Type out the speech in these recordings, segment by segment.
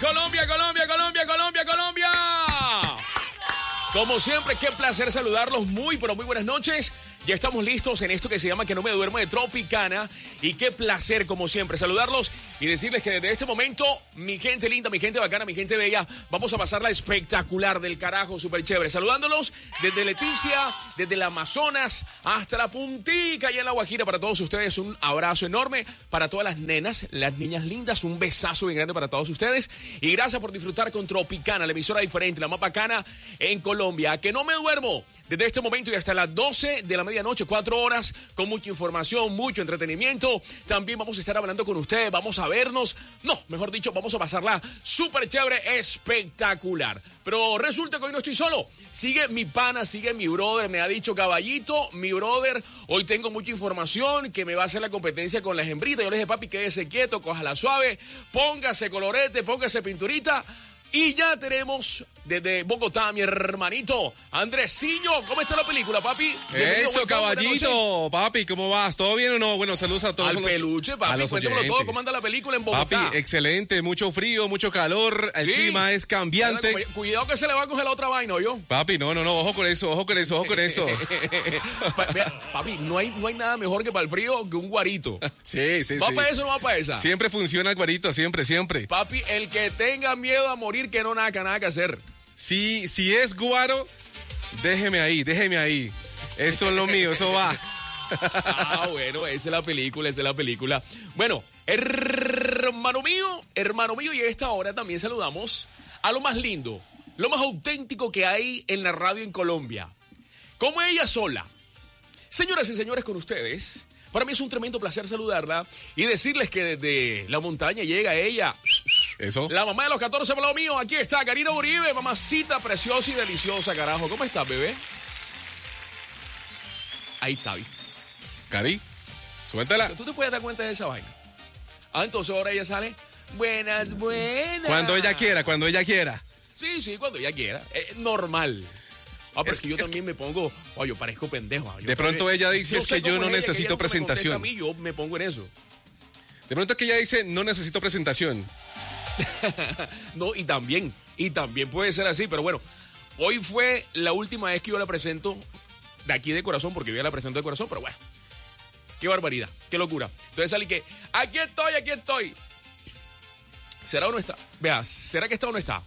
Colombia, Colombia, Colombia, Colombia, Colombia. Como siempre, qué placer saludarlos. Muy, pero muy buenas noches. Ya estamos listos en esto que se llama Que no me duermo de Tropicana. Y qué placer, como siempre, saludarlos y decirles que desde este momento, mi gente linda, mi gente bacana, mi gente bella, vamos a pasarla espectacular del carajo, súper chévere. Saludándolos desde Leticia, desde el Amazonas, hasta la puntica allá en La Guajira. Para todos ustedes, un abrazo enorme. Para todas las nenas, las niñas lindas, un besazo bien grande para todos ustedes. Y gracias por disfrutar con Tropicana, la emisora diferente, la más bacana en Colombia. Que no me duermo desde este momento y hasta las 12 de la medianoche, 4 horas, con mucha información, mucho entretenimiento. También vamos a estar hablando con ustedes, vamos a vernos. No, mejor dicho, vamos a pasarla súper chévere, espectacular. Pero resulta que hoy no estoy solo. Sigue mi pana, sigue mi brother. Me ha dicho Caballito, mi brother, hoy tengo mucha información que me va a hacer la competencia con las hembritas. Yo le dije, papi, quédese quieto, cójala suave, póngase colorete, póngase pinturita. Y ya tenemos desde Bogotá, mi hermanito, Andresillo. ¿Cómo está la película, papi? Eso, Caballito. Papi, ¿cómo vas? ¿Todo bien o no? Bueno, saludos a todos. Al peluche, papi, cuéntamelo todo. ¿Cómo anda la película en Bogotá? Papi, excelente. Mucho frío, mucho calor. El clima es cambiante. Cuidado que se le va a coger la otra vaina, ¿yo? Papi, no. Ojo con eso, ojo con eso. Papi, no hay nada mejor que para el frío que un guarito. Sí. ¿Va para eso o no va para esa? Siempre funciona el guarito, siempre. Papi, el que tenga miedo a morir, que no nada que hacer. Si es guaro, déjeme ahí. Eso es lo mío, eso va. Bueno, esa es la película. Bueno, hermano mío, y a esta hora también saludamos a lo más lindo, lo más auténtico que hay en la radio en Colombia. Como ella sola. Señoras y señores, con ustedes, para mí es un tremendo placer saludarla y decirles que desde la montaña llega ella. Eso. La mamá de los 14 por lo mío, aquí está, Karina Uribe, mamacita preciosa y deliciosa, carajo. ¿Cómo estás, bebé? Ahí está, ¿viste? Cari, suéltala. O sea, ¿tú te puedes dar cuenta de esa vaina? Entonces ahora ella sale, buenas. Cuando ella quiera. Sí, cuando ella quiera. Normal. Pero es que yo también me pongo, yo parezco pendejo. De pronto ella dice que yo no necesito presentación. A mí, yo me pongo en eso. De pronto que ella dice, no necesito presentación. No, y también puede ser así, pero bueno, hoy fue la última vez que yo la presento de aquí de corazón, porque yo ya la presento de corazón, pero bueno, qué barbaridad, qué locura. Entonces salí que, aquí estoy. ¿Será o no está? Vea, ¿será que está o no está?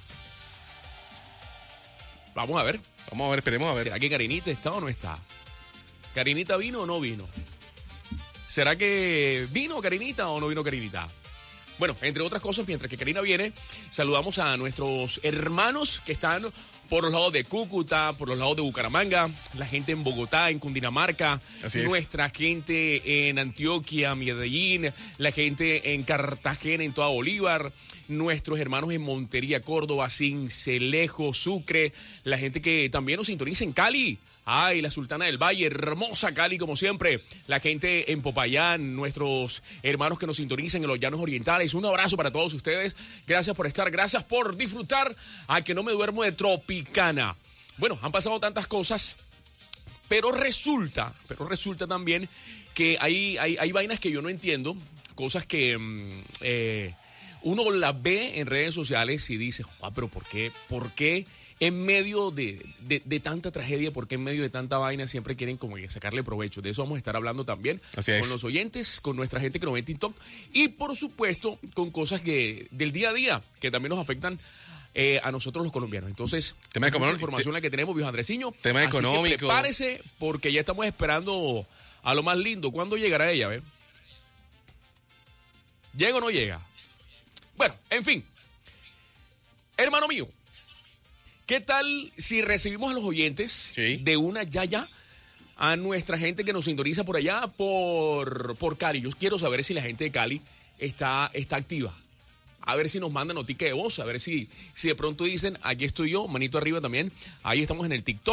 Vamos a ver, esperemos a ver. ¿Será que Karinita está o no está? ¿Karinita vino o no vino? ¿Será que vino Karinita o no vino Karinita? Bueno, entre otras cosas, mientras que Karina viene, saludamos a nuestros hermanos que están por los lados de Cúcuta, por los lados de Bucaramanga, la gente en Bogotá, en Cundinamarca, nuestra gente en Antioquia, Medellín, la gente en Cartagena, en toda Bolívar, nuestros hermanos en Montería, Córdoba, Sincelejo, Sucre, la gente que también nos sintoniza en Cali. Ay, la Sultana del Valle, hermosa Cali como siempre. La gente en Popayán, nuestros hermanos que nos sintonizan en los Llanos Orientales. Un abrazo para todos ustedes. Gracias por estar, gracias por disfrutar a Que no me duermo de Tropicana. Bueno, han pasado tantas cosas, pero resulta también que hay vainas que yo no entiendo, cosas que uno las ve en redes sociales y dice, pero ¿por qué? En medio de tanta tragedia, porque en medio de tanta vaina siempre quieren como que sacarle provecho. De eso vamos a estar hablando también con los oyentes, con nuestra gente que nos ve en TikTok y por supuesto con cosas del día a día que también nos afectan a nosotros los colombianos. Entonces, tema económico, información la que tenemos, viejo Andresiño. Tema así económico. Que prepárese porque ya estamos esperando a lo más lindo. ¿Cuándo llegará ella, ve? ¿Llega o no llega? Bueno, en fin. Hermano mío, ¿qué tal si recibimos a los oyentes de una ya a nuestra gente que nos sintoniza por allá, por Cali? Yo quiero saber si la gente de Cali está activa. A ver si nos mandan notica de voz, a ver si de pronto dicen, aquí estoy yo, manito arriba también. Ahí estamos en el TikTok.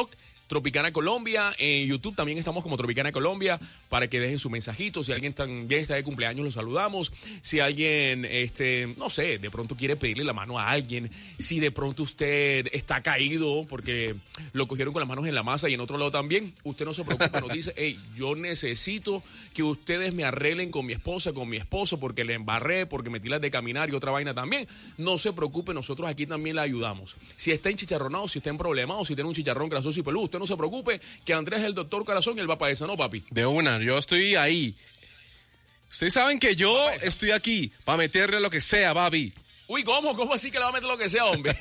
Tropicana Colombia. En YouTube también estamos como Tropicana Colombia para que dejen su mensajito. Si alguien también está de cumpleaños, lo saludamos. Si alguien, no sé, de pronto quiere pedirle la mano a alguien. Si de pronto usted está caído porque lo cogieron con las manos en la masa y en otro lado también, usted no se preocupe, nos dice, hey, yo necesito que ustedes me arreglen con mi esposa, con mi esposo, porque le embarré, porque metí las de caminar y otra vaina también. No se preocupe, nosotros aquí también le ayudamos. Si está enchicharronado, si está en problemado, si tiene un chicharrón grasoso y peludo, usted no se preocupe, que Andrés es el doctor corazón y él va para esa, ¿no, papi? De una, yo estoy ahí. Ustedes saben que yo estoy aquí para meterle lo que sea, papi. Uy, ¿cómo? ¿Cómo así que le va a meter lo que sea, hombre?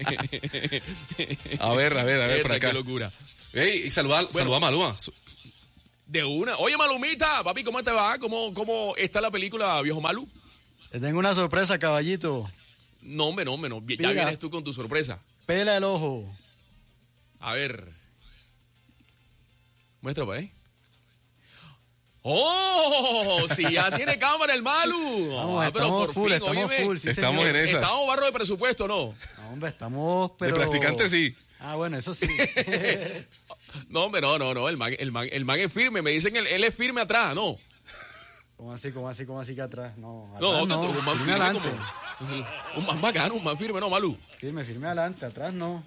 A ver, por acá. Qué locura. Ey, y saluda a Maluma. De una. Oye, Malumita, papi, ¿cómo te va? ¿Cómo está la película, viejo Malu? Te tengo una sorpresa, caballito. No, hombre, no. Ya Mira. vienes tú con tu sorpresa. Pela el ojo. A ver. Muestra, pa' ahí. ¡Oh! Si ya tiene cámara el Malu. Vamos, pero estamos por full, fin, estamos óyeme, full. Sí, estamos señor. en esas. Estamos barro de presupuesto, ¿no? No, hombre, estamos, pero... De practicante sí. Ah, bueno, eso sí. No, hombre, no. El man es firme. Me dicen él es firme atrás, ¿no? ¿Cómo así que atrás? No, No, atrás no. un man Firme firme adelante. un man bacano, un man firme, ¿no, Malu? Firme adelante, atrás no.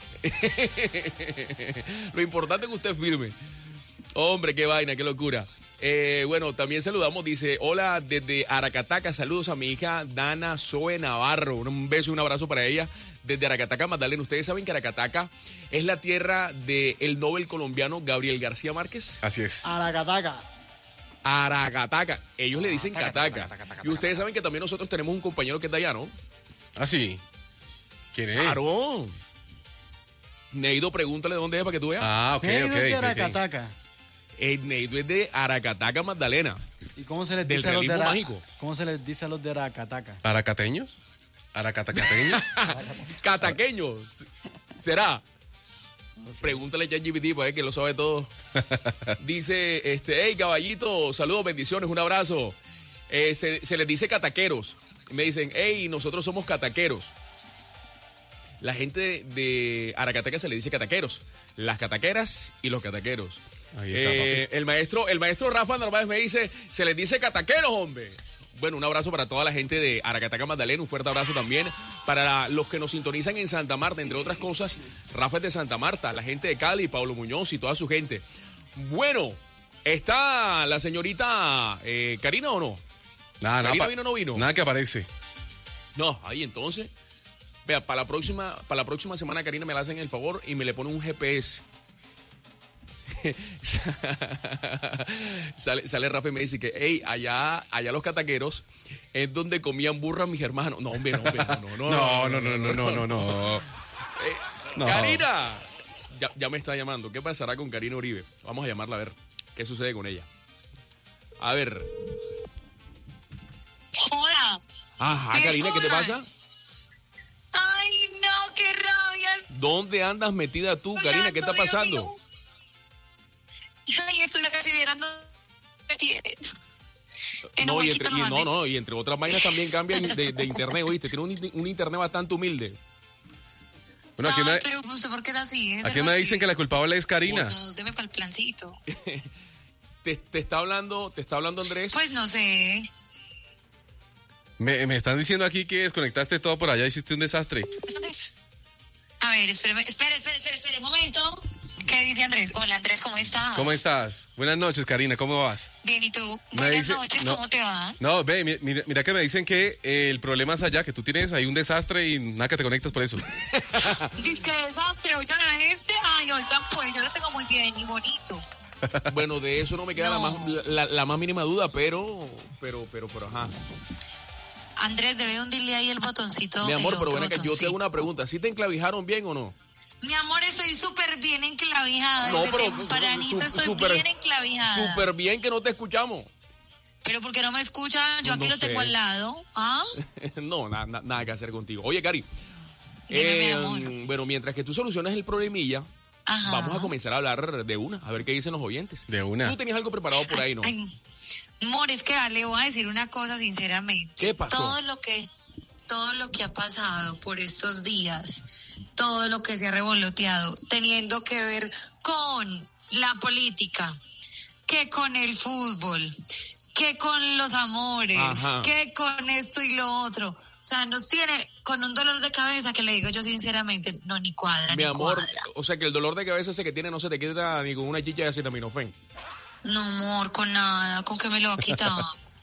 Lo importante es que usted es firme. Hombre, qué vaina, qué locura. Bueno, también saludamos, dice, hola desde Aracataca, saludos a mi hija Dana Zoe Navarro, un beso y un abrazo para ella desde Aracataca, Magdalena. Ustedes saben que Aracataca es la tierra del Nobel colombiano Gabriel García Márquez. Así es. Aracataca. Aracataca, ellos le dicen Cataca. Y ustedes saben que también nosotros tenemos un compañero que es de allá, ¿no? Ah, sí. ¿Quién es? Claro. Neido, pregúntale de dónde es para que tú veas. Ah, ok. de Aracataca. El Neido es de Aracataca, Magdalena. ¿Y cómo se les Del dice a los de realismo mágico. ¿Cómo se les dice a los de Aracataca? ¿Aracateños? ¿Aracatacateños? Cataqueño. ¿Será? Pregúntale a ChatGPT para ver que lo sabe todo. Dice, hey, caballito, saludos, bendiciones, un abrazo. Se les dice cataqueros. Me dicen, hey, nosotros somos cataqueros. La gente de Aracataca se le dice cataqueros. Las cataqueras y los cataqueros. Ahí está, el maestro Rafa Narváez me dice, se les dice cataqueros, hombre. Bueno, un abrazo para toda la gente de Aracataca, Magdalena, un fuerte abrazo también para los que nos sintonizan en Santa Marta, entre otras cosas, Rafa es de Santa Marta, la gente de Cali, Pablo Muñoz y toda su gente. Bueno, ¿está la señorita Karina o no? Nada, ¿Karina vino o no vino? Nada que aparece. No, ahí entonces, vea, para la próxima semana Karina me la hacen el favor y me le pone un GPS. sale Rafa y me dice que, hey, allá los cataqueros es donde comían burras mis hermanos. No, hombre, no. No. Karina, ya me está llamando. ¿Qué pasará con Karina Uribe? Vamos a llamarla a ver qué sucede con ella. A ver. Hola. Ajá, Karina, ¿qué te pasa? Ay, no, qué rabia. ¿Dónde andas metida tú, Karina? ¿Qué está pasando? Ay, estoy casi mirando. ¿Qué tiene? Y entre otras vainas también cambian de internet, ¿oíste? Tiene un internet bastante humilde. Bueno, pero usted, ¿por qué es así? aquí me dicen que la culpable es Karina. No, deme para el plancito. ¿Te está hablando Andrés? Pues no sé. Me están diciendo aquí que desconectaste todo por allá, hiciste un desastre. A ver, espere un momento. ¿Qué dice Andrés? Hola, Andrés, ¿cómo estás? ¿Cómo estás? Buenas noches, Karina, ¿cómo vas? Bien, ¿y tú? Me Buenas dice- noches, no. ¿cómo te va? No, ve, mira que me dicen que el problema es allá, que tú tienes ahí un desastre y nada que te conectas por eso. Dice que desastre, ahorita la gente, ay, oigan, pues yo lo tengo muy bien y bonito. Bueno, de eso no me queda No. la más mínima duda, pero, ajá. Andrés, debe hundirle ahí el botoncito. Mi amor, el pero otro ven acá, yo te hago botoncito. una pregunta. ¿Sí te enclavijaron bien o no? Mi amor, estoy súper bien enclavijada. Desde tempranito estoy bien enclavijada. Súper bien que no te escuchamos. Pero ¿por qué no me escucha? Yo aquí No lo tengo sé. al lado. ¿Ah? No, nada que hacer contigo. Oye, Cari. Dime, mi amor. Bueno, mientras que tú solucionas el problemilla, Ajá. vamos a comenzar a hablar de una, a ver qué dicen los oyentes. De una. Tú tenías algo preparado por ahí, ¿no? Ay, amor, es que le voy a decir una cosa sinceramente. ¿Qué pasó? Todo todo lo que ha pasado por estos días, todo lo que se ha revoloteado, teniendo que ver con la política, que con el fútbol, que con los amores, Ajá. que con esto y lo otro. O sea, nos tiene con un dolor de cabeza que le digo yo sinceramente, no, ni cuadra, Mi ni amor, cuadra. o sea que el dolor de cabeza ese que tiene no se te quita ni con una chicha de acetaminofén. No, amor, con nada, con que me lo ha quitado.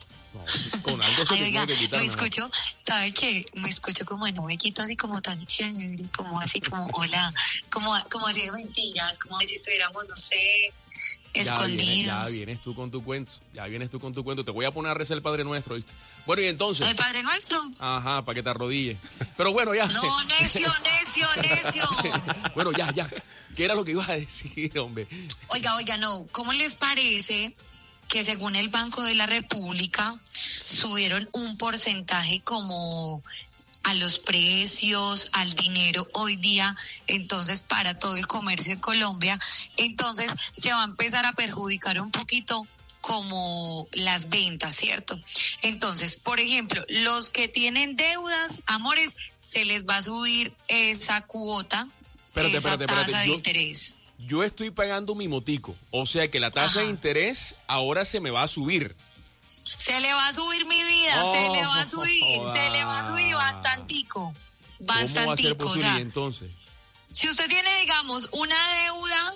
No, con algo se Ay, te oiga, tiene que quitar. me mi amor. escucho, ¿sabe qué? Me escucho como en un huequito así como tan chévere, como así como hola, como así de mentiras, como si estuviéramos, no sé, escondidos. Ya vienes tú con tu cuento. Ya vienes tú con tu cuento. Te voy a poner a rezar el Padre Nuestro, ¿viste? Bueno, y entonces. El Padre Nuestro. Ajá, para que te arrodilles. Pero bueno, ya. No, necio, necio, necio. Bueno, ya. ¿Qué era lo que ibas a decir, hombre? Oiga, no, ¿cómo les parece que según el Banco de la República subieron un porcentaje como a los precios, al dinero hoy día, entonces para todo el comercio en Colombia, entonces se va a empezar a perjudicar un poquito como las ventas, ¿cierto? Entonces, por ejemplo, los que tienen deudas, amores, se les va a subir esa cuota, esa tasa de interés. Yo estoy pagando mi motico. O sea que la tasa Ajá. de interés ahora se me va a subir. Se le va a subir mi vida, se le va a subir, Oh, se le va a subir bastantico, ¿Cómo va a ser bastantico. O posible sea, entonces? si usted tiene, digamos, una deuda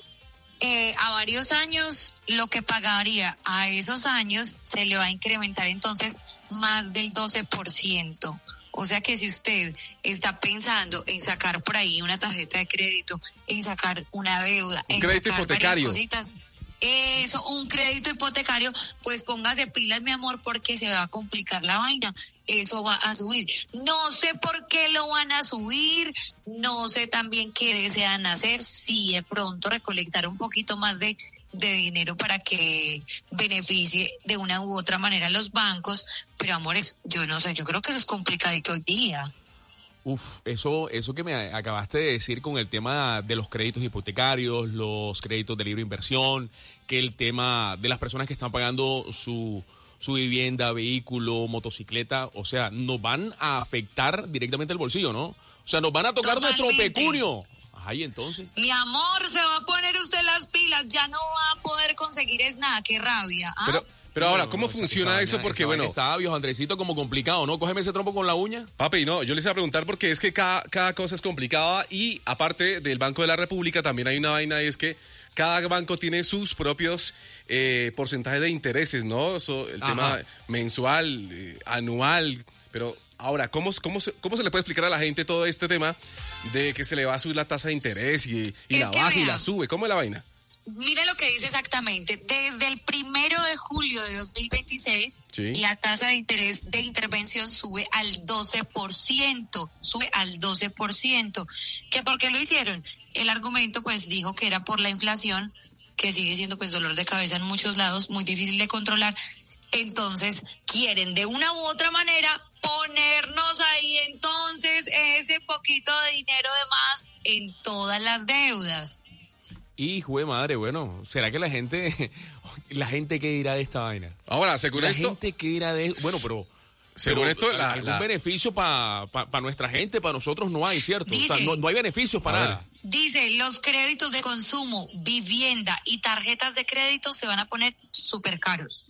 a varios años, lo que pagaría a esos años se le va a incrementar entonces más del 12%. O sea que si usted está pensando en sacar por ahí una tarjeta de crédito, en sacar una deuda, Un en crédito sacar hipotecario. varias cositas, eso, un crédito hipotecario, pues póngase pilas, mi amor, porque se va a complicar la vaina. Eso va a subir. No sé por qué lo van a subir, no sé también qué desean hacer, si de pronto recolectar un poquito más de dinero para que beneficie de una u otra manera a los bancos, pero amores, yo no sé, yo creo que eso es complicadito hoy día. Uf, eso que me acabaste de decir con el tema de los créditos hipotecarios, los créditos de libre inversión, que el tema de las personas que están pagando su vivienda, vehículo, motocicleta, o sea, nos van a afectar directamente el bolsillo, ¿no? O sea, nos van a tocar nuestro Totalmente. pecunio. Ay, entonces. Mi amor, se va a poner usted las pilas, ya no va a poder conseguir es nada, qué rabia. ¿Ah? Pero ahora, No, ¿cómo esa funciona vaina- eso? Porque, esa vaina bueno, está, viejo Andresito, como complicado, ¿no? Cógeme ese trompo con la uña. papi, no, yo les iba a preguntar porque es que cada cosa es complicada y aparte del Banco de la República también hay una vaina y es que cada banco tiene sus propios porcentajes de intereses, ¿no? El Ajá. tema mensual, anual, pero ahora, ¿cómo se le puede explicar a la gente todo este tema de que se le va a subir la tasa de interés y Es la que baja y vea. la sube? ¿Cómo es la vaina? Mire lo que dice exactamente. Desde el 1 de julio de 2026, Sí. la tasa de interés de intervención sube al 12%. Sube al 12%. ¿Que por qué lo hicieron? El argumento, pues, dijo que era por la inflación, que sigue siendo, pues, dolor de cabeza en muchos lados, muy difícil de controlar. Entonces, quieren de una u otra manera ponernos ahí entonces ese poquito de dinero de más en todas las deudas. Hijo de madre, bueno, ¿será que la gente qué dirá de esta vaina? Ahora, según La esto, gente qué dirá de, bueno, pero según esto, algún beneficio para nuestra gente, para nosotros no hay, ¿cierto? O sea, Dice- no hay beneficios para A ver. nada. Dice, los créditos de consumo, vivienda y tarjetas de crédito se van a poner súper caros.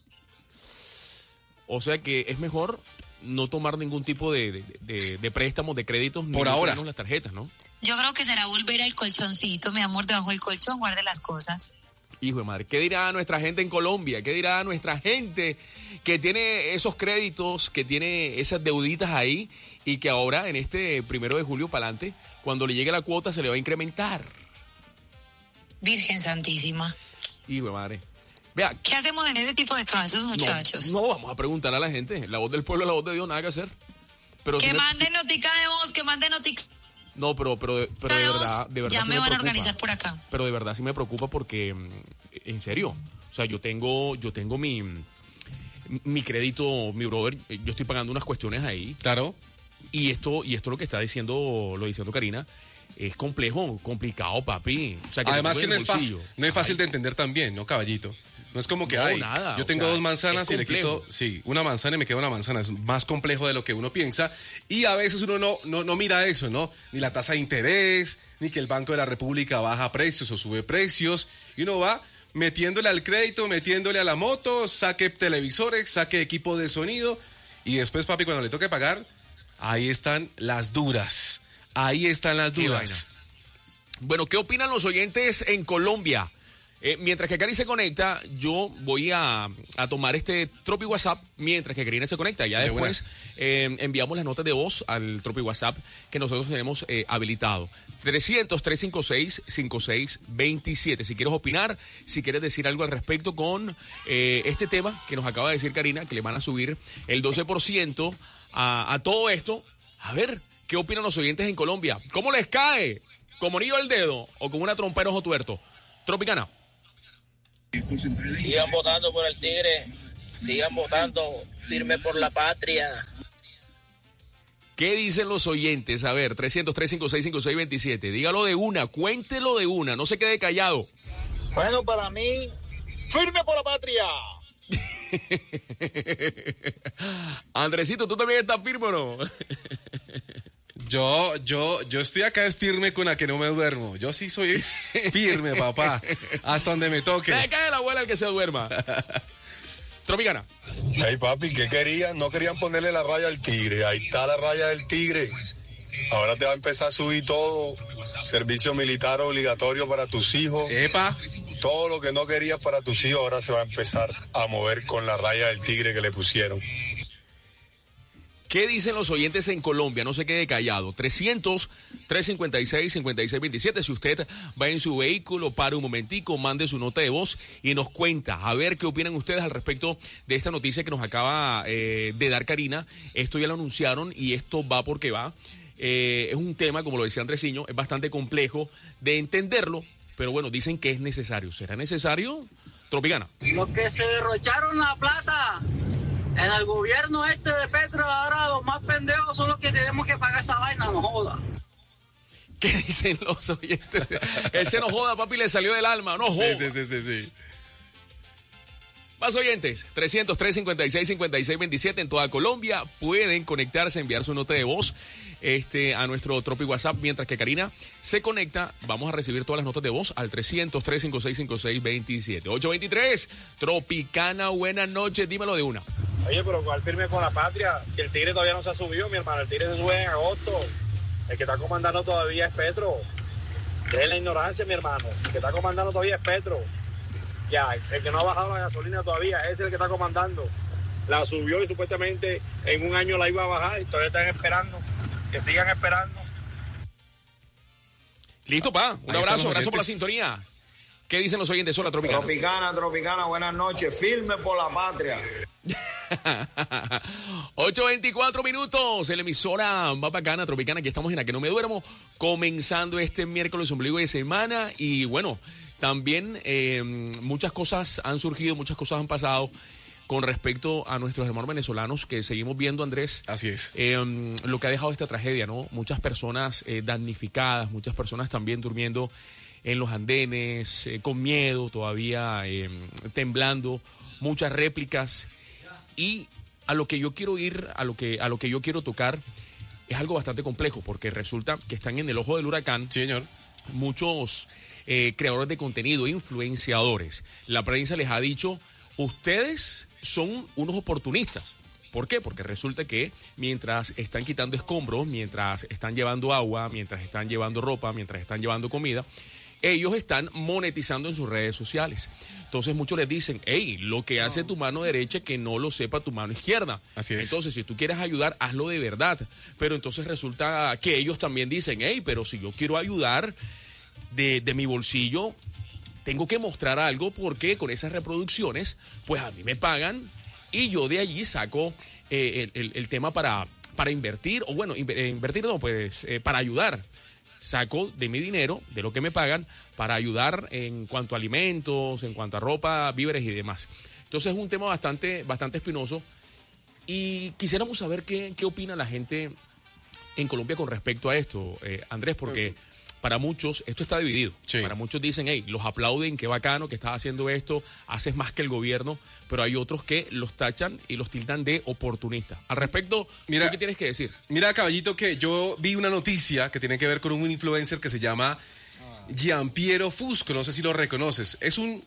O sea que es mejor no tomar ningún tipo de préstamos, de créditos, ni Por mucho ahora. menos las tarjetas, ¿no? Yo creo que será volver al colchoncito, mi amor, debajo del colchón, guarde las cosas. Hijo de madre, ¿qué dirá nuestra gente en Colombia? ¿Qué dirá nuestra gente que tiene esos créditos, que tiene esas deuditas ahí y que ahora en este 1 de julio para adelante, cuando le llegue la cuota se le va a incrementar? Virgen Santísima. Hijo de madre. Vea, ¿Qué hacemos en ese tipo de casos, muchachos? no, vamos a preguntar a la gente. La voz del pueblo, la voz de Dios, nada que hacer. Pero Que sí me- manden notica de voz, que manden notica No, pero de de verdad, Ya sí me van a preocupa. organizar por acá. Pero de verdad sí me preocupa porque, en serio, o sea, yo tengo mi crédito, mi brother, yo estoy pagando unas cuestiones ahí claro, y esto lo que está diciendo Karina, es complicado, papi. O sea, además te que toque no el es fácil, bolsillo. no es fácil Ay, de entender también, ¿no, caballito? No es como que, No, ay, nada, yo o tengo sea, 2 manzanas es y le quito, complejo. sí, una manzana y me queda una manzana. Es más complejo de lo que uno piensa. Y a veces uno no mira eso, ¿no? Ni la tasa de interés, ni que el Banco de la República baja precios o sube precios. Y uno va metiéndole al crédito, metiéndole a la moto, saque televisores, saque equipo de sonido. Y después, papi, cuando le toque pagar, ahí están las duras. Ahí están las Qué dudas. Bueno, ¿qué opinan los oyentes en Colombia? Mientras que Cari se conecta, yo voy a tomar este Tropi WhatsApp mientras que Karina se conecta. Ya De después enviamos las notas de voz al Tropi WhatsApp que nosotros tenemos habilitado. 300-356-5627. Si quieres opinar, si quieres decir algo al respecto con este tema que nos acaba de decir Karina, que le van a subir el 12% a todo esto. A ver, ¿qué opinan los oyentes en Colombia? ¿Cómo les cae? ¿Como anillo al dedo o con una trompa en ojo tuerto? Tropicana. Sigan votando por el Tigre, sigan votando firme por la patria. ¿Qué dicen los oyentes? A ver, 300-356-5627. Dígalo de una, cuéntelo de una, no se quede callado. Bueno, para mí, firme por la patria. Andresito, ¿tú también estás firme o no? Yo estoy acá es firme con la que no me duermo. Yo sí soy firme, papá. Hasta donde me toque. Deje caer la abuela el que se duerma. Tropicana. Hey papi, ¿qué querían? No querían ponerle la raya al tigre. Ahí está la raya del tigre. Ahora te va a empezar a subir todo. Servicio militar obligatorio para tus hijos. Epa. Todo lo que no querías para tus hijos ahora se va a empezar a mover con la raya del tigre que le pusieron. ¿Qué dicen los oyentes en Colombia? No se quede callado. 300-356-5627. Si usted va en su vehículo, pare un momentico, mande su nota de voz y nos cuenta. A ver qué opinan ustedes al respecto de esta noticia que nos acaba de dar Karina. Esto ya lo anunciaron y esto va porque va. Es un tema, como lo decía Andresiño, es bastante complejo de entenderlo, pero bueno, dicen que es necesario. ¿Será necesario? Tropicana. Los que se derrocharon la plata en el gobierno de Petro, ahora los más pendejos son los que tenemos que pagar esa vaina, no joda. ¿Qué dicen los oyentes? Ese no joda, papi, le salió del alma, no joda. Sí. Más oyentes, 300-356-5627 en toda Colombia. Pueden conectarse, enviar su nota de voz a nuestro Tropi WhatsApp. Mientras que Karina se conecta, vamos a recibir todas las notas de voz al 300-356-5627. 823, Tropicana, buenas noches, dímelo de una. Oye, pero ¿cuál firme con la patria? Si el Tigre todavía no se ha subido, mi hermano, el Tigre se sube en agosto. El que está comandando todavía es Petro. Es la ignorancia, mi hermano. El que está comandando todavía es Petro. Ya, el que no ha bajado la gasolina todavía, ese es el que está comandando. La subió y supuestamente en un año la iba a bajar y todavía están esperando. Que sigan esperando. Listo, pa. Un Ahí abrazo, están los gracias por la oyentes. sintonía. ¿Qué dicen los oyentes? Hola, Tropicana. Tropicana, buenas noches. Firme por la patria. 8:24 minutos, en la emisora más bacana, Tropicana, aquí estamos en La Que No Me Duermo, comenzando este miércoles ombligo de semana y bueno, también muchas cosas han surgido, muchas cosas han pasado con respecto a nuestros hermanos venezolanos que seguimos viendo, Andrés. Así es. Lo que ha dejado esta tragedia, ¿no? Muchas personas damnificadas, muchas personas también durmiendo en los andenes, con miedo, todavía temblando, muchas réplicas. Y a lo que yo quiero ir, a lo que yo quiero tocar, es algo bastante complejo, porque resulta que están en el ojo del huracán Sí, señor. muchos creadores de contenido, influenciadores. La prensa les ha dicho, ustedes son unos oportunistas. ¿Por qué? Porque resulta que mientras están quitando escombros, mientras están llevando agua, mientras están llevando ropa, mientras están llevando comida, ellos están monetizando en sus redes sociales. Entonces muchos les dicen, hey, lo que hace tu mano derecha que no lo sepa tu mano izquierda. Así es. Entonces, si tú quieres ayudar, hazlo de verdad. Pero entonces resulta que ellos también dicen, hey, pero si yo quiero ayudar de mi bolsillo, tengo que mostrar algo porque con esas reproducciones, pues a mí me pagan y yo de allí saco el tema para invertir, o bueno, invertir no, pues para ayudar. Saco de mi dinero, de lo que me pagan, para ayudar en cuanto a alimentos, en cuanto a ropa, víveres y demás. Entonces es un tema bastante espinoso y quisiéramos saber qué opina la gente en Colombia con respecto a esto, Andrés, porque para muchos esto está dividido. Sí. Para muchos dicen, hey, los aplauden, qué bacano que estás haciendo esto, haces más que el gobierno, pero hay otros que los tachan y los tildan de oportunistas. Al respecto, Mira, ¿tú qué tienes que decir? Mira, caballito, que yo vi una noticia que tiene que ver con un influencer que se llama Gianpiero Fusco, no sé si lo reconoces. Es un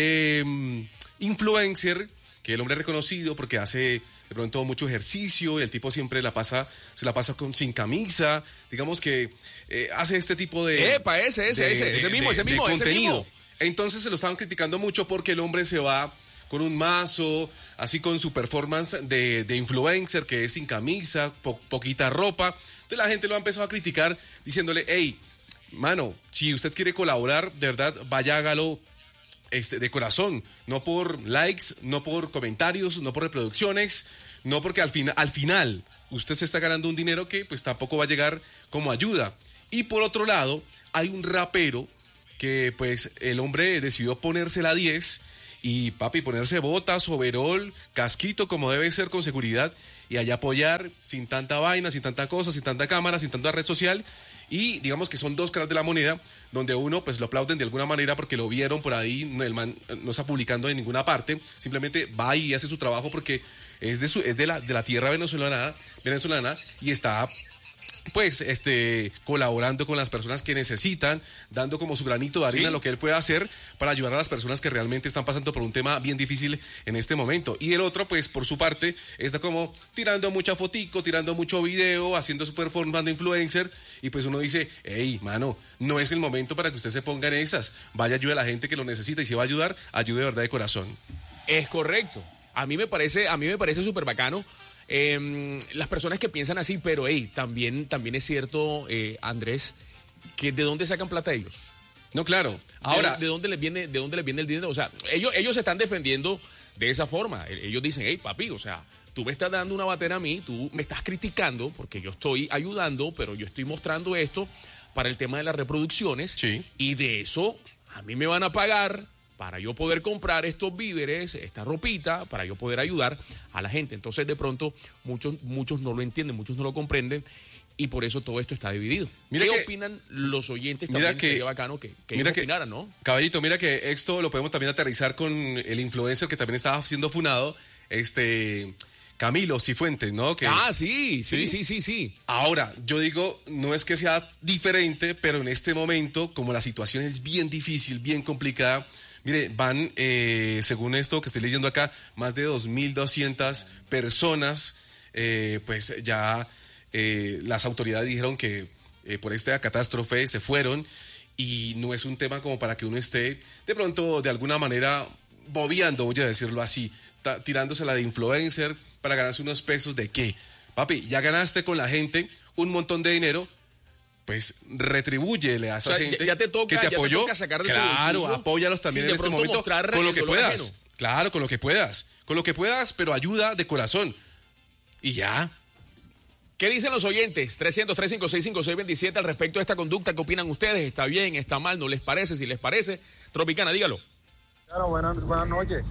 influencer que el hombre es reconocido porque hace de pronto mucho ejercicio y el tipo siempre se la pasa sin camisa, digamos que hace este tipo de... ¡Epa, ese mismo. contenido. Entonces se lo estaban criticando mucho porque el hombre se va con un mazo, así con su performance de influencer, que es sin camisa, poquita ropa. Entonces la gente lo ha empezado a criticar diciéndole, hey, mano, si usted quiere colaborar, de verdad, vaya, hágalo de corazón, no por likes, no por comentarios, no por reproducciones, no porque al final usted se está ganando un dinero que pues tampoco va a llegar como ayuda. Y por otro lado, hay un rapero que pues el hombre decidió ponerse la 10 y ponerse botas, overol, casquito como debe ser con seguridad y allá apoyar sin tanta vaina, sin tanta cosa, sin tanta cámara, sin tanta red social. Y digamos que son dos caras de la moneda, donde uno pues lo aplauden de alguna manera porque lo vieron por ahí, el man no está publicando en ninguna parte, simplemente va y hace su trabajo porque es de la tierra venezolana y está pues colaborando con las personas que necesitan, dando como su granito de arena, sí, lo que él puede hacer para ayudar a las personas que realmente están pasando por un tema bien difícil en este momento. Y el otro, pues por su parte, está como tirando mucha fotico, tirando mucho video, haciendo su performance de influencer, y pues uno dice, hey, mano, no es el momento para que usted se ponga en esas, vaya, ayude a la gente que lo necesita, y si va a ayudar, ayude de verdad de corazón. Es correcto. A mí me parece súper bacano. Las personas que piensan así, pero hey, también es cierto, Andrés, que ¿de dónde sacan plata ellos? No, claro. Ahora, ¿De dónde les viene el dinero? O sea, ellos se están defendiendo de esa forma. Ellos dicen, hey, papi, o sea, tú me estás dando una batera a mí, tú me estás criticando porque yo estoy ayudando, pero yo estoy mostrando esto para el tema de las reproducciones. Sí. Y de eso a mí me van a pagar para yo poder comprar estos víveres, esta ropita, para yo poder ayudar a la gente. Entonces, de pronto, muchos no lo entienden, muchos no lo comprenden, y por eso todo esto está dividido. ¿Qué opinan los oyentes? También sería bacano que ellos opinaran, ¿no? Caballito, mira que esto lo podemos también aterrizar con el influencer que también estaba siendo funado, Camilo Cifuentes, ¿no? Sí. Ahora, yo digo, no es que sea diferente, pero en este momento, como la situación es bien difícil, bien complicada, mire, van, según esto que estoy leyendo acá, más de 2.200 personas, pues ya las autoridades dijeron que por esta catástrofe se fueron, y no es un tema como para que uno esté de pronto de alguna manera bobeando, voy a decirlo así, tirándosela de influencer para ganarse unos pesos. ¿De qué? Papi, ya ganaste con la gente un montón de dinero, pues retribúyele a esa gente ya te toca, que te apoyó. Te toca sacar de claro, apóyalos también en este momento con lo que puedas. Ajeno. Claro, con lo que puedas, pero ayuda de corazón. Y ya. ¿Qué dicen los oyentes? 300-356-5627 al respecto de esta conducta. ¿Qué opinan ustedes? ¿Está bien? ¿Está mal? ¿No les parece? Si les parece, Tropicana, dígalo. Claro, buenas noches.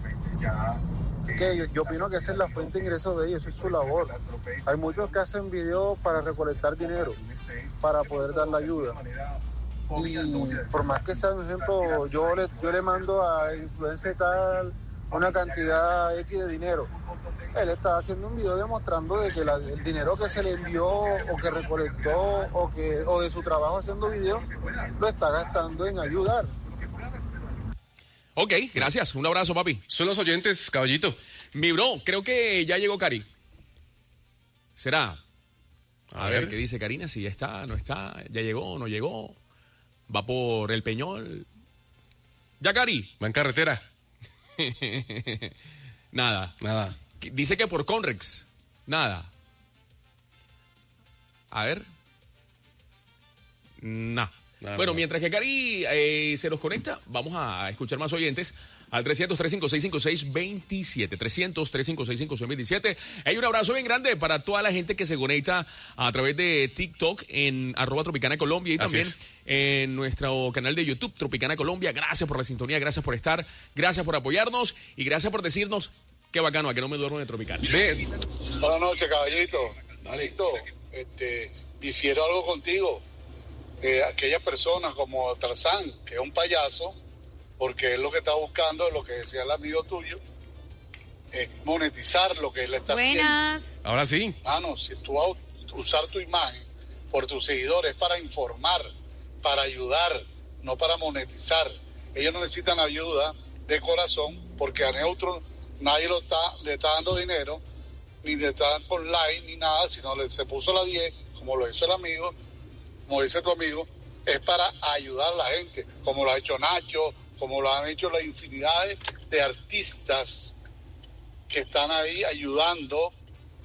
Que yo opino que esa es la fuente de ingresos de ellos, esa es su labor. Hay muchos que hacen videos para recolectar dinero, para poder dar la ayuda. Y por más que sea, por ejemplo, yo le mando a influencer tal una cantidad X de dinero. Él está haciendo un video demostrando de que el dinero que se le envió o que recolectó o de su trabajo haciendo videos lo está gastando en ayudar. Ok, gracias. Un abrazo, papi. Son los oyentes, caballito. Mi bro, creo que ya llegó Cari. ¿Será? A ver qué dice Karina, si ya está, no está, ya llegó, no llegó. Va por el Peñol. ¿Ya, Cari? Va en carretera. Nada. Dice que por Conrex. Nada. A ver. Bueno, mientras que Cari se nos conecta, vamos a escuchar más oyentes al 300-356-5627. 300-356-5627. Hay un abrazo bien grande para toda la gente que se conecta a través de TikTok en @Tropicana Colombia y también en nuestro canal de YouTube, Tropicana Colombia. Gracias por la sintonía, gracias por estar, gracias por apoyarnos y gracias por decirnos qué bacano, a que no me duermo de Tropicana. Buenas noches, caballito. Listo, difiero algo contigo. aquellas personas como Tarzán, que es un payaso, porque él lo que está buscando, lo que decía el amigo tuyo, es monetizar lo que él está Buenas. Ahora sí. haciendo. Si tú vas a usar tu imagen por tus seguidores para informar, para ayudar, no para monetizar. Ellos no necesitan ayuda de corazón, porque a Neutro nadie le está dando dinero, ni le está dando por like, ni nada, sino se puso la 10, como lo hizo el amigo, como dice tu amigo, es para ayudar a la gente, como lo ha hecho Nacho, como lo han hecho las infinidades de artistas que están ahí ayudando,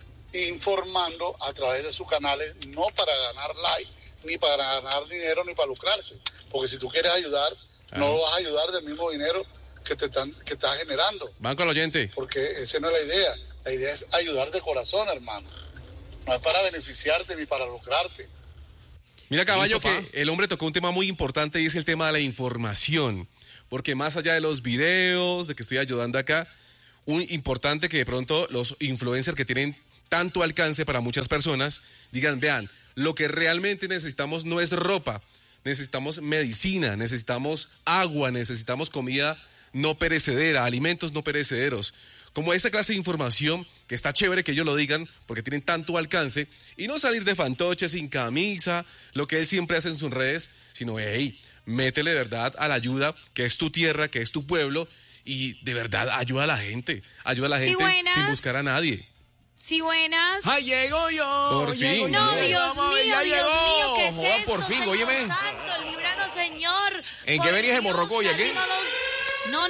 informando a través de sus canales, no para ganar like, ni para ganar dinero, ni para lucrarse. Porque si tú quieres ayudar, no lo vas a ayudar del mismo dinero que estás generando. Banco al oyente. Porque esa no es la idea. La idea es ayudar de corazón, hermano. No es para beneficiarte ni para lucrarte. Mira, Caballo, que el hombre tocó un tema muy importante y es el tema de la información. Porque más allá de los videos, de que estoy ayudando acá, un importante que de pronto los influencers que tienen tanto alcance para muchas personas digan, vean, lo que realmente necesitamos no es ropa, necesitamos medicina, necesitamos agua, necesitamos comida no perecedera, alimentos no perecederos. Como esa clase de información que está chévere que ellos lo digan porque tienen tanto alcance y no salir de fantoche sin camisa, lo que él siempre hace en sus redes, sino, hey, métele de verdad a la ayuda, que es tu tierra, que es tu pueblo, y de verdad ayuda a la gente Sí, buenas. sin buscar a nadie. Sí, buenas. ¡Ay, llego yo! Por fin. No, Llego. Dios Vamos, mío, ya Dios llegó. mío, ¿qué es Joder, esto, por fin, Señor óyeme. Santo, líbranos, Señor. ¿En Por qué venías de Dios, Morrocoya, casi qué? No.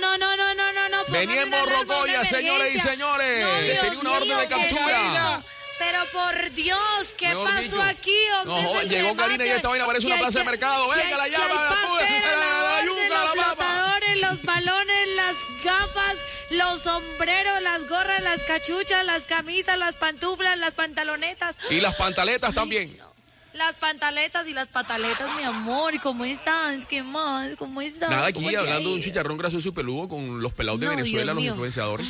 Venía en Morrocoya, señores y señores. No, Dios Tenía una orden mío, de ¿qué es captura. esto? Pero por Dios, ¿qué Mejor pasó dicho. aquí? ¿Dónde No, es el llegó remate? Karina y esta vaina parece una Que hay plaza de que- mercado. que Venga, hay- la que llama, hay la pasera, la orden, yuca, la los papa. flotadores, los balones, las gafas, los sombreros, las gorras, las cachuchas, las camisas, las pantuflas, las pantalonetas. Y las pantaletas también. Las pantaletas y las pataletas, mi amor. ¿Y cómo estás? ¿Qué más? ¿Cómo estás? Nada, ¿Cómo aquí te ha hablando de un ido? chicharrón grasoso y peludo con los pelados de No, Venezuela, Dios los mío. influenciadores.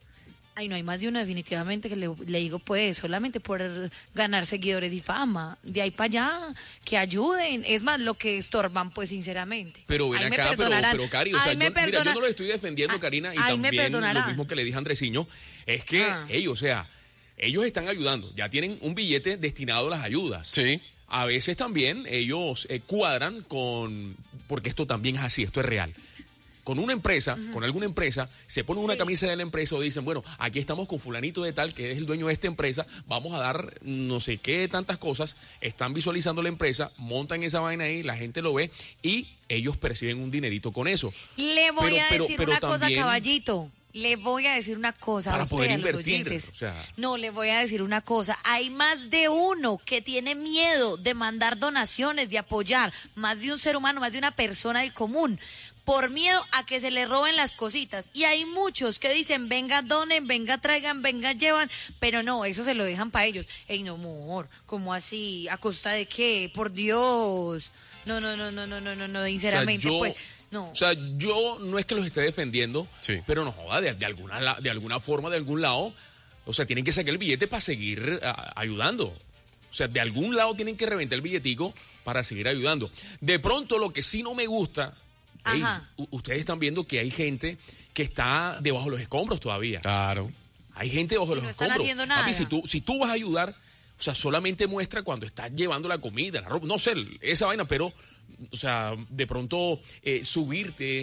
Ay, no hay más de uno definitivamente que le digo, pues, solamente por ganar seguidores y fama. De ahí para allá, que ayuden. Es más, lo que estorban, pues, sinceramente. Pero ven Ahí me acá, perdonarán. pero Cari, o sea, Ahí me mira, yo perdonan. no lo estoy defendiendo, Karina, y Ahí me también perdonarán. lo mismo que le dije a Andresiño, es que ellos, o sea, ellos están ayudando, ya tienen un billete destinado a las ayudas. Sí. A veces también ellos cuadran con, porque esto también es así, esto es real. Con una empresa, con alguna empresa, se ponen una camisa de la empresa o dicen, bueno, aquí estamos con fulanito de tal, que es el dueño de esta empresa, vamos a dar no sé qué tantas cosas, están visualizando la empresa, montan esa vaina ahí, la gente lo ve y ellos perciben un dinerito con eso. Le voy a decir pero una cosa, también- Caballito. Le voy a decir una cosa Para a usted, poder a los invertir, oyentes. o sea. No, le voy a decir una cosa. Hay más de uno que tiene miedo de mandar donaciones, de apoyar. Más de un ser humano, más de una persona del común. Por miedo a que se le roben las cositas. Y hay muchos que dicen, venga, donen, venga, traigan, venga, llevan. Pero no, eso se lo dejan para ellos. Ey, no, amor, ¿cómo así? ¿A costa de qué? Por Dios. No, sinceramente, yo- pues, no. O sea, yo no es que los esté defendiendo, Sí. pero no joda, de alguna forma, de algún lado, o sea, tienen que sacar el billete para seguir ayudando. O sea, de algún lado tienen que reventar el billetico para seguir ayudando. De pronto, lo que sí no me gusta, Ajá. ustedes están viendo que hay gente que está debajo de los escombros todavía. Claro. Hay gente debajo de Y los no están escombros. haciendo nada. Papi, si tú vas a ayudar, o sea, solamente muestra cuando estás llevando la comida, la ropa, no sé, esa vaina, pero, o sea, de pronto subirte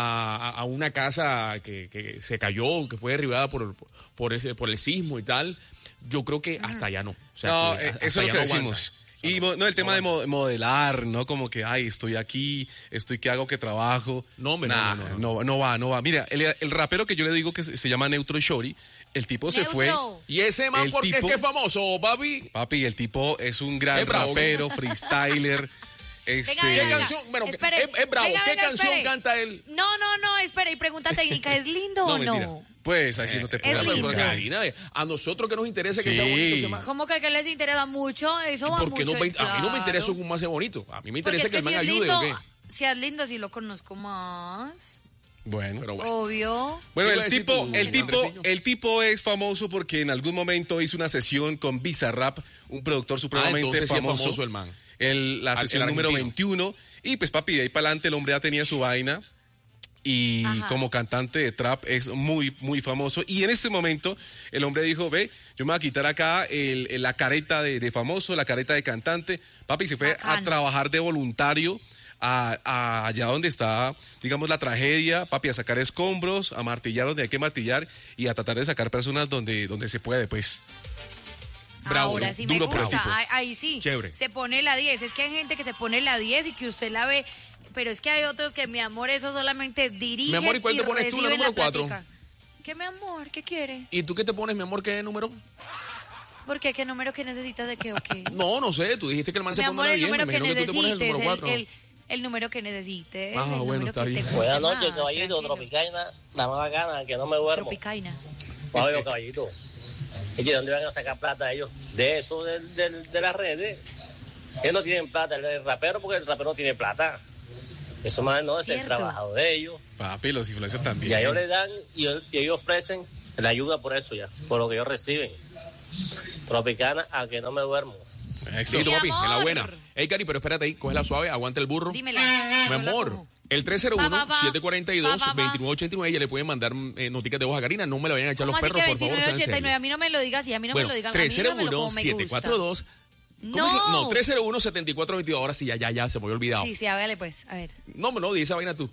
a una casa que se cayó, que fue derribada por el sismo y tal, yo creo que hasta allá no. O sea, No, que hasta eso es lo allá que no aguanta. decimos. O sea, Y no, el tema de modelar, ¿no? Como que, ay, estoy aquí, estoy que hago, que trabajo. No, hombre, Nah, no. no va. Mira, el rapero que yo le digo que se llama Neutro Shorty, el tipo se fue. Neutro. Y ese man, El porque es tipo- que es famoso, papi. Papi, el tipo es un gran Es bravo. rapero, freestyler. ¿Qué Venga. canción? Bueno, Espere, es bravo. venga, ¿Qué venga, canción espere. canta él? No, espere, y pregunta técnica, ¿es lindo No, o mentira. no? Pues, así no te Es puedo lindo. explicar. Karina, a nosotros que nos interesa que Sí. sea bonito ese man. ¿Cómo que les interesa mucho? Eso va Porque mucho. a mí no me claro. interesa un más bonito. A mí me Porque interesa es que el man si es ayude, lindo, ¿o qué? si es lindo, sí lo conozco más. Bueno. Pero bueno. Obvio. Bueno, ¿Qué iba a decir tú, Andresiño? el tipo es famoso porque en algún momento hizo una sesión con Bizarrap, un productor supremamente entonces sí es famoso. famoso el man. la sesión número argentino. 21. Y pues papi, de ahí para adelante el hombre ya tenía su vaina. Y Ajá. como cantante de trap es muy, muy famoso. Y en este momento el hombre dijo, ve, yo me voy a quitar acá la careta de famoso, la careta de cantante. Papi, se fue a Bacano. trabajar de voluntario a allá donde está, digamos, la tragedia, papi, a sacar escombros, a martillar donde hay que martillar y a tratar de sacar personas donde se puede, pues. Bravo, Ahora sí me duro pero gusta, tipo. ahí sí. Chévere. Se pone la 10. Es que hay gente que se pone la 10 y que usted la ve, pero es que hay otros que, mi amor, eso solamente dirige Mi amor, ¿y cuál te pones tú, la número 4? ¿Qué, mi amor? ¿Qué quiere? ¿Y tú qué te pones, mi amor? ¿Qué número? ¿Por qué? ¿Qué número que necesitas de qué o qué? No sé, tú dijiste que el man Mi se amor, pone el la 10, me número que imagino que tú te pones el necesites, número 4. el número que necesites. Ah, el bueno, número está que bien. te guste Buenas más, noches, caballito. tranquilo. Tropicaina, la más bacana, que no me duermo. Tropicaina. Oye, caballito. ¿Y de dónde van a sacar plata ellos? De eso, de las redes. Ellos no tienen plata, el rapero, porque el rapero no tiene plata. Eso más no es el Cierto. trabajo de ellos. Papi, los influencers también. Y a ellos le dan y ellos ofrecen la ayuda por eso ya, por lo que ellos reciben. Tropicana, a que no me duermo. Éxito, Mi papi, en la amor. buena. Ey, Cari, pero espérate ahí, coge la suave, aguanta el burro. Dímela. Mi yo la amor, cojo. el Va, va, va. 301-742-2989, ya le pueden mandar noticas de voz a Karina, no me la vayan a echar los ¿Cómo así perros, que por favor, sean 29.89? serios. A mí no me lo digas así, a mí no me Bueno, lo digan. A mí dámelo como me gusta. 301-742. No. 301-7422. Ahora sí, ya, se me había olvidado. Sí, hágale pues, a ver. No, di esa vaina tú.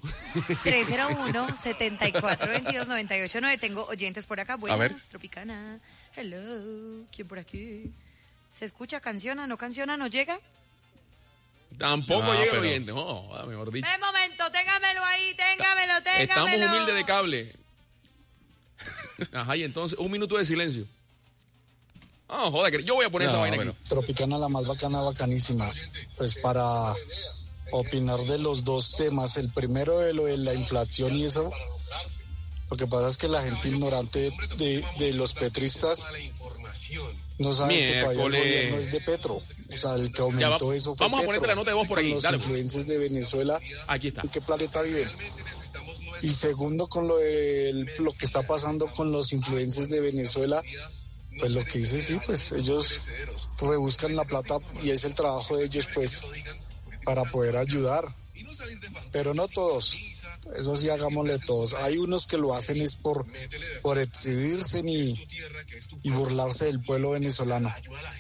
301-7422-989. Tengo oyentes por acá. Buenas, A ver. Tropicana. Hello. ¿Quién por aquí? ¿Se escucha? ¿Canciona? ¿No canciona? ¿No llega? Tampoco No, llega el pero- oyente. Mejor dicho. Un momento, téngamelo ahí, téngamelo. Estamos humildes de cable. Ajá, y entonces, un minuto de silencio. Joda, que yo voy a poner esa No, vaina bueno. aquí. Tropicana, la más bacana, bacanísima. Pues para opinar de los dos temas, el primero de lo de la inflación y eso, lo que pasa es que la gente ignorante de los petristas no saben que todavía el Miércoles. gobierno es de Petro. O sea, el que Ya aumentó va. eso fue Vamos a Petro. ponerte la nota de voz por Con ahí, los dale. influencers de Venezuela, Aquí está. ¿en qué planeta viven? Y segundo, con lo que está pasando con los influencers de Venezuela, pues lo que dice, sí, pues ellos rebuscan la plata y es el trabajo de ellos, pues, para poder ayudar. Pero no todos, eso sí, hagámosle todos. Hay unos que lo hacen es por exhibirse y burlarse del pueblo venezolano.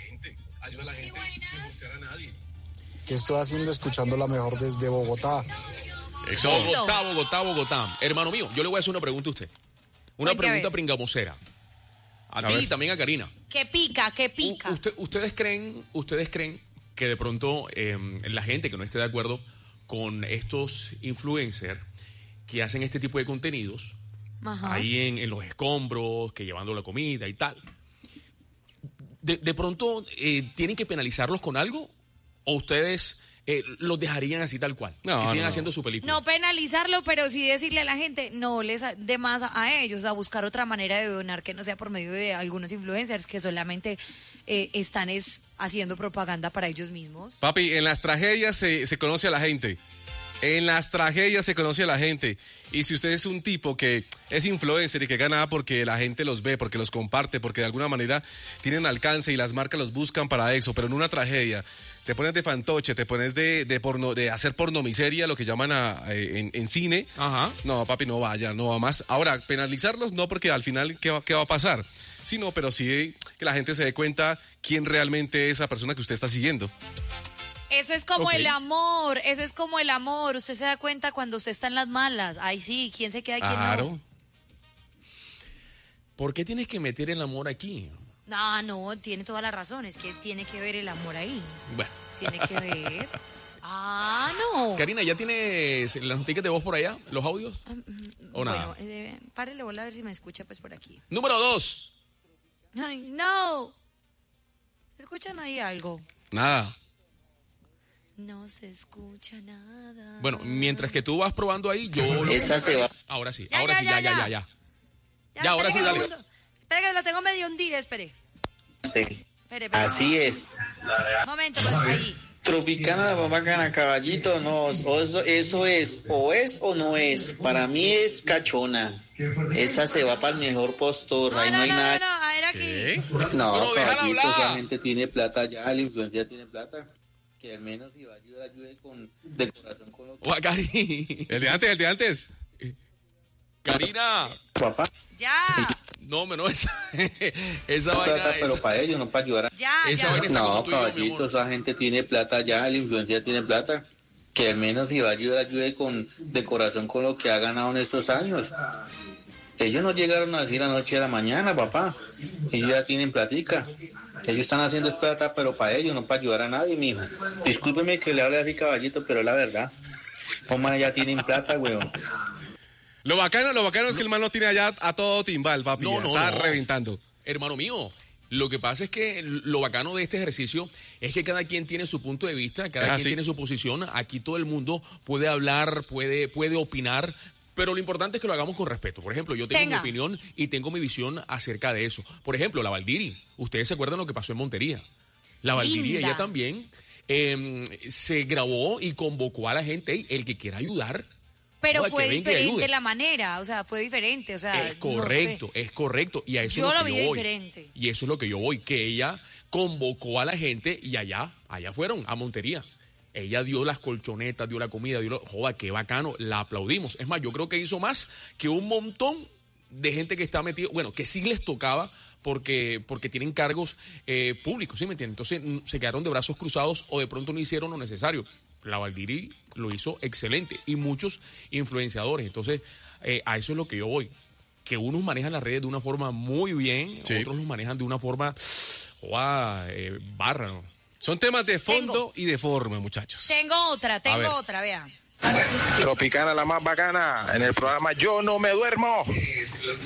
¿Qué estoy haciendo? Escuchando la mejor desde Bogotá. Eso. Bogotá. Hermano mío, yo le voy a hacer una pregunta a usted. Una Cuente, a pregunta ver. pringamosera. A ti ver. y también a Karina. Que pica. ¿Ustedes creen que de pronto la gente que no esté de acuerdo con estos influencers que hacen este tipo de contenidos, Ajá. ahí en los escombros, que llevando la comida y tal, de pronto tienen que penalizarlos con algo? ¿O ustedes los dejarían así tal cual? No, que sigan no. haciendo su película. No penalizarlo, pero sí decirle a la gente, no les dé más a ellos, a buscar otra manera de donar que no sea por medio de algunos influencers que solamente están haciendo propaganda para ellos mismos. Papi, en las tragedias se conoce a la gente. En las tragedias se conoce a la gente. Y si usted es un tipo que es influencer y que gana porque la gente los ve, porque los comparte, porque de alguna manera tienen alcance y las marcas los buscan para eso, pero en una tragedia te pones de fantoche, te pones de hacer pornomiseria, lo que llaman en cine. Ajá. No, papi, no vaya, no va más. Ahora, penalizarlos no, porque al final, ¿qué va a pasar? Sí, no, pero sí que la gente se dé cuenta quién realmente es esa persona que usted está siguiendo. Eso es como Ok. el amor, eso es como el amor. Usted se da cuenta cuando usted está en las malas. Ay, sí, ¿quién se queda y quién Claro. no? ¿Por qué tienes que meter el amor aquí? No, tiene toda la razón. Es que tiene que ver el amor ahí. Bueno. Tiene que ver. No. Karina, ¿ya tienes las noticias de voz por allá? ¿Los audios? ¿O nada? Bueno, párele bola a ver si me escucha pues por aquí. Número 2. Ay, no. ¿Escuchan ahí algo? Nada. No se escucha nada. Bueno, mientras que tú vas probando ahí, yo... Esa se va. Ahora sí, Ya, ahora ya, sí, ya, ya. Ya, Ya, ahora sí, espere dale. un segundo. Espere que lo tengo medio hundido, espere. Espere. Así es. Un momento, pues, ahí. Tropicana, la más bacana, caballito, no, eso es o no es. Para mí es cachona. Esa se va para el mejor postor, ahí no hay nada. No, a ver aquí. ¿Qué? No, Pero déjala caballito, hablar. esa gente tiene plata ya, el influencia tiene plata. Que al menos si va a ayudar, ayude de corazón con lo que... Oa, Cari. El de antes. Karina. Papá. Ya. No, esa Plata, vaina. pero para ellos, no para ayudar. Esa vaina está No, como tú y yo, mi caballito, amor. esa gente tiene plata ya, el influencer tiene plata. Que al menos si va a ayudar, ayude de corazón con lo que ha ganado en estos años. Ellos no llegaron a decir anoche a la mañana, papá. Ellos ya tienen platica. Ellos están haciendo plata, pero para ellos, no para ayudar a nadie, mijo. Discúlpeme que le hable así, caballito, pero es la verdad. Hombre, ya tienen plata, weón. Lo bacano es que el man lo tiene allá a todo timbal, papi. No, Está no. reventando. Hermano mío, lo que pasa es que lo bacano de este ejercicio es que cada quien tiene su punto de vista, cada quien tiene su posición. Aquí todo el mundo puede hablar, puede opinar, pero lo importante es que lo hagamos con respeto. Por ejemplo, yo tengo mi opinión y tengo mi visión acerca de eso. Por ejemplo, la Valdiri. Ustedes se acuerdan lo que pasó en Montería. La Valdiri, Linda. ella también se grabó y convocó a la gente, "Ey, el que quiera ayudar". Pero Oiga, fue que venga y ayude. diferente la manera, o sea, fue diferente, o sea, Es correcto, no sé. es correcto. Y a eso Yo es lo lo que vi yo voy. diferente. Y eso es lo que yo voy, que ella convocó a la gente y allá fueron, a Montería. Ella dio las colchonetas, dio la comida, joda, qué bacano, la aplaudimos. Es más, yo creo que hizo más que un montón de gente que está metido, bueno, que sí les tocaba porque tienen cargos públicos, ¿sí me entienden? Entonces se quedaron de brazos cruzados o de pronto no hicieron lo necesario. La Valdiri lo hizo excelente y muchos influenciadores. Entonces, a eso es lo que yo voy. Que unos manejan las redes de una forma muy bien, otros los manejan de una forma barra, ¿no? Son temas de fondo y de forma, muchachos. Tengo otra, vean. Tropicana, la más bacana. En el programa Yo No Me Duermo.